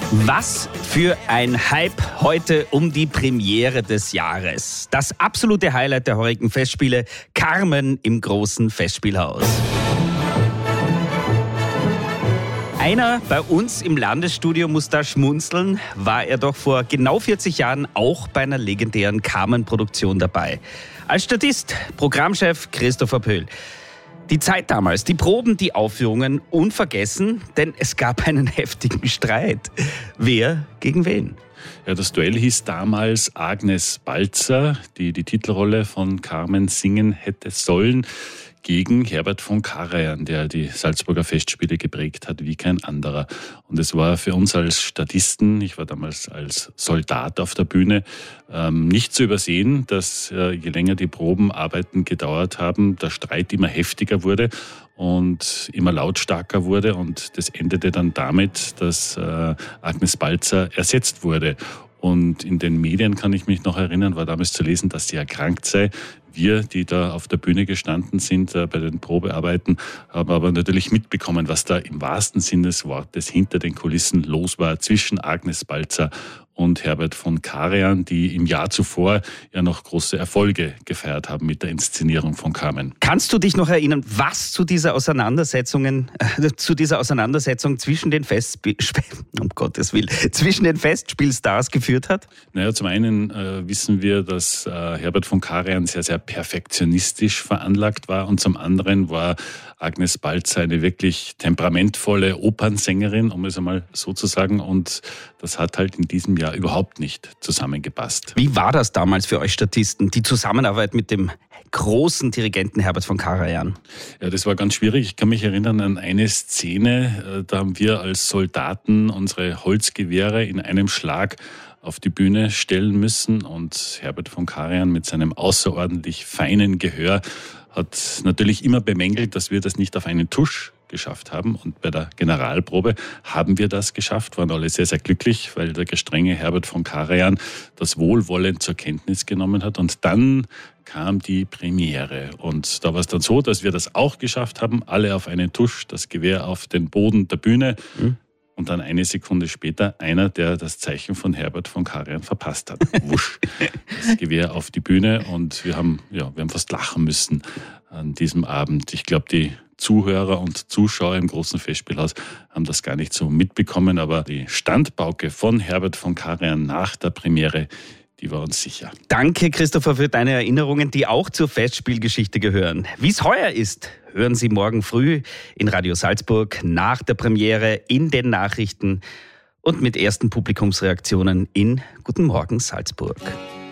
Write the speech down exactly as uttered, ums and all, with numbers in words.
Was für ein Hype heute um die Premiere des Jahres. Das absolute Highlight der heurigen Festspiele, Carmen im großen Festspielhaus. Einer bei uns im Landesstudio muss da schmunzeln, war er doch vor genau vierzig Jahren auch bei einer legendären Carmen-Produktion dabei. Als Statist, Programmchef Christopher Pöhl. Die Zeit damals, die Proben, die Aufführungen, unvergessen, denn es gab einen heftigen Streit. Wer gegen wen? Ja, das Duell hieß damals Agnes Balzer, die die Titelrolle von Carmen singen hätte sollen, gegen Herbert von Karajan, der die Salzburger Festspiele geprägt hat wie kein anderer. Und es war für uns als Statisten, ich war damals als Soldat auf der Bühne, ähm, nicht zu übersehen, dass äh, je länger die Probenarbeiten gedauert haben, der Streit immer heftiger wurde und immer lautstarker wurde. Und das endete dann damit, dass äh, Agnes Balzer ersetzt wurde. Und in den Medien, kann ich mich noch erinnern, war damals zu lesen, dass sie erkrankt sei. Wir, die da auf der Bühne gestanden sind äh, bei den Probearbeiten, haben aber natürlich mitbekommen, was da im wahrsten Sinne des Wortes hinter den Kulissen los war zwischen Agnes Balzer und Herbert von Karajan, die im Jahr zuvor ja noch große Erfolge gefeiert haben mit der Inszenierung von Carmen. Kannst du dich noch erinnern, was zu dieser Auseinandersetzungen, äh, zu dieser Auseinandersetzung zwischen den Festspiel, um Gottes Willen, zwischen den Festspielstars geführt hat? Naja, zum einen äh, wissen wir, dass äh, Herbert von Karajan sehr, sehr perfektionistisch veranlagt war und zum anderen war Agnes Balzer eine wirklich temperamentvolle Opernsängerin, um es einmal so zu sagen, und das hat halt in diesem Jahr überhaupt nicht zusammengepasst. Wie war das damals für euch Statisten, die Zusammenarbeit mit dem großen Dirigenten Herbert von Karajan? Ja, das war ganz schwierig. Ich kann mich erinnern an eine Szene, da haben wir als Soldaten unsere Holzgewehre in einem Schlag auf die Bühne stellen müssen und Herbert von Karajan mit seinem außerordentlich feinen Gehör hat natürlich immer bemängelt, dass wir das nicht auf einen Tusch geschafft haben. Und bei der Generalprobe haben wir das geschafft, waren alle sehr, sehr glücklich, weil der gestrenge Herbert von Karajan das wohlwollend zur Kenntnis genommen hat. Und dann kam die Premiere. Und da war es dann so, dass wir das auch geschafft haben, alle auf einen Tusch, das Gewehr auf den Boden der Bühne. Mhm. Und dann eine Sekunde später einer, der das Zeichen von Herbert von Karajan verpasst hat. Wusch, das Gewehr auf die Bühne und wir haben, ja, wir haben fast lachen müssen an diesem Abend. Ich glaube, die Zuhörer und Zuschauer im großen Festspielhaus haben das gar nicht so mitbekommen, aber die Standpauke von Herbert von Karajan nach der Premiere, die war uns sicher. Danke, Christopher, für deine Erinnerungen, die auch zur Festspielgeschichte gehören. Wie es heuer ist, hören Sie morgen früh in Radio Salzburg nach der Premiere in den Nachrichten und mit ersten Publikumsreaktionen in Guten Morgen Salzburg.